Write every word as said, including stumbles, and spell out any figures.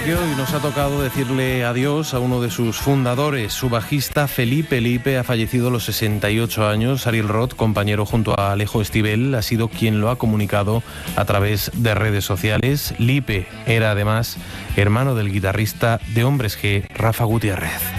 parroquia y nos ha tocado decirle adiós a uno de sus fundadores. Su bajista Felipe Lipe ha fallecido a los sesenta y ocho años. Ariel Roth, compañero junto a Alejo Stivel, ha sido quien lo ha comunicado a través de redes sociales. Lipe era además hermano del guitarrista de Hombres G, Rafa Gutiérrez.